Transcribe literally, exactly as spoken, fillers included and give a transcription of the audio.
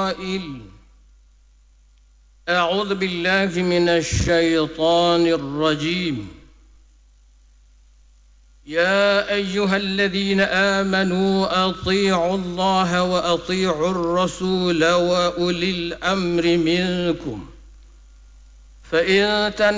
قائل: أعوذ بالله من الشيطان الرجيم. يا أيها الذين آمنوا أطيعوا الله وأطيعوا الرسول وأولي الأمر منكم، فإن